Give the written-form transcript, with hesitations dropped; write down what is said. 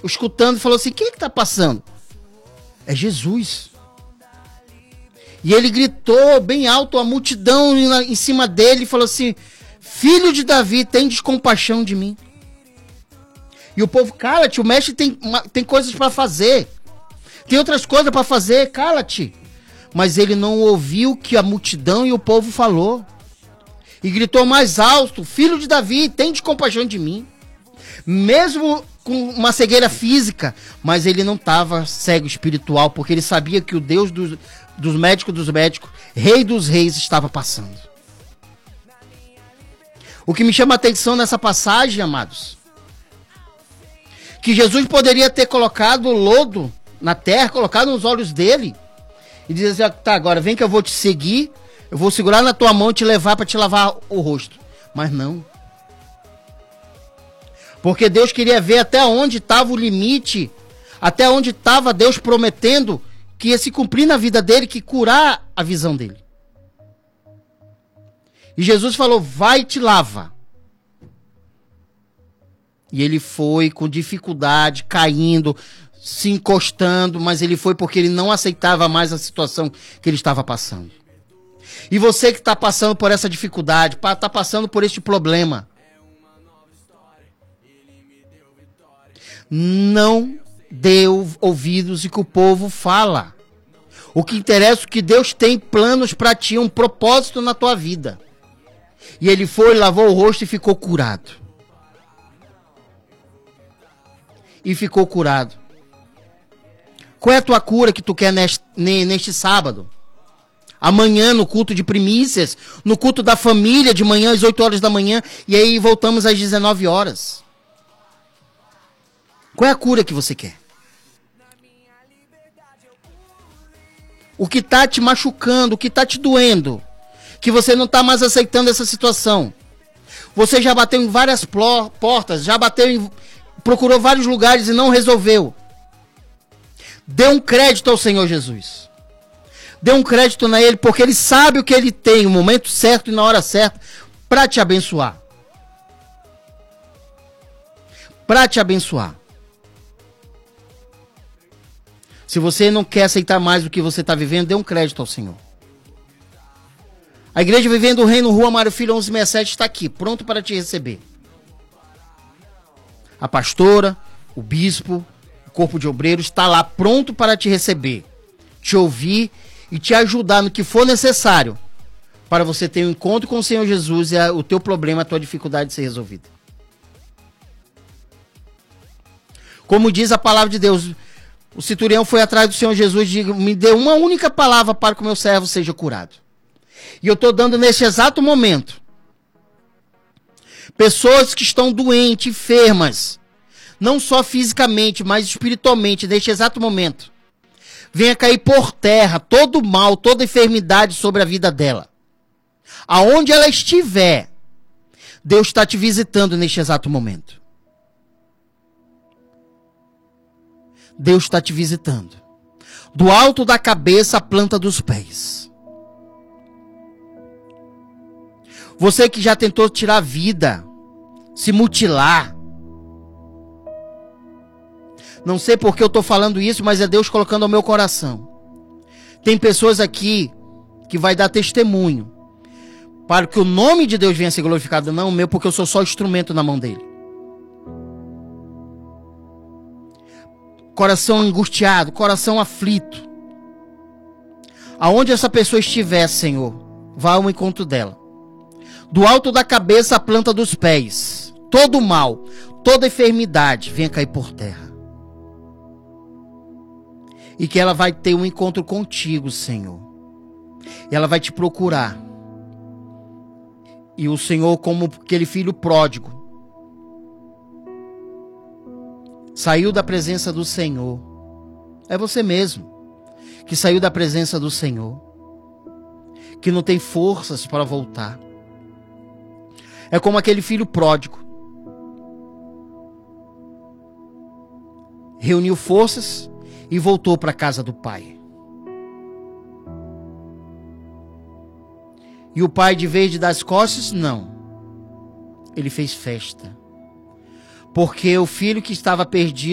escutando, e falou assim: quem é que está passando? É Jesus. E ele gritou bem alto, a multidão em cima dele, e falou assim: filho de Davi, tem compaixão de mim. E o povo: cala-te, o mestre tem coisas para fazer. Tem outras coisas para fazer, cala-te. Mas ele não ouviu o que a multidão e o povo falou. E gritou mais alto: filho de Davi, tem compaixão de mim. Mesmo com uma cegueira física, mas ele não estava cego espiritual, porque ele sabia que o Deus dos médicos, Rei dos Reis, estava passando. O que me chama a atenção nessa passagem, amados, que Jesus poderia ter colocado lodo na terra, colocado nos olhos dele, e dizer assim: tá, agora vem que eu vou te seguir, eu vou segurar na tua mão e te levar para te lavar o rosto. Mas não. Porque Deus queria ver até onde estava o limite, até onde estava Deus prometendo que ia se cumprir na vida dele, que curar a visão dele. E Jesus falou: vai e te lava. E ele foi com dificuldade, caindo, se encostando, mas ele foi porque ele não aceitava mais a situação que ele estava passando. E você que está passando por essa dificuldade, está passando por este problema, não dê ouvidos e que o povo fala. O que interessa é que Deus tem planos para ti, um propósito na tua vida. E ele foi, lavou o rosto e ficou curado. E ficou curado. Qual é a tua cura que tu quer neste sábado? Amanhã no culto de primícias, no culto da família, de manhã às 8 horas da manhã, e aí voltamos às 19 horas. Qual é a cura que você quer? O que está te machucando, o que está te doendo, que você não está mais aceitando essa situação. Você já bateu em várias portas, procurou vários lugares e não resolveu. Dê um crédito ao Senhor Jesus. Dê um crédito na Ele, porque Ele sabe o que Ele tem, no momento certo e na hora certa, para te abençoar. Para te abençoar. Se você não quer aceitar mais o que você está vivendo, dê um crédito ao Senhor. A Igreja Vivendo o Reino, Rua Mário Filho 1167, está aqui, pronto para te receber. A pastora, o bispo, o corpo de obreiros está lá pronto para te receber, te ouvir e te ajudar no que for necessário para você ter um encontro com o Senhor Jesus e o teu problema, a tua dificuldade ser resolvida. Como diz a palavra de Deus, o centurião foi atrás do Senhor Jesus e disse: me dê uma única palavra para que o meu servo seja curado. E eu estou dando neste exato momento. Pessoas que estão doentes, enfermas, não só fisicamente, mas espiritualmente, neste exato momento. Venha cair por terra todo mal, toda enfermidade sobre a vida dela. Aonde ela estiver, Deus está te visitando neste exato momento. Deus está te visitando. Do alto da cabeça à planta dos pés. Você que já tentou tirar a vida, se mutilar. Não sei porque eu estou falando isso, mas é Deus colocando ao meu coração. Tem pessoas aqui que vai dar testemunho para que o nome de Deus venha a ser glorificado, não o meu, porque eu sou só instrumento na mão dele. Coração angustiado, coração aflito. Aonde essa pessoa estiver, Senhor, vá ao encontro dela. Do alto da cabeça à planta dos pés, todo mal, toda enfermidade venha cair por terra. E que ela vai ter um encontro contigo, Senhor. E ela vai te procurar. E o Senhor, como aquele filho pródigo, saiu da presença do Senhor. É você mesmo que saiu da presença do Senhor, que não tem forças para voltar. É como aquele filho pródigo. Reuniu forças e voltou para a casa do pai. E o pai, de vez de dar as costas, não. Ele fez festa. Porque o filho que estava perdido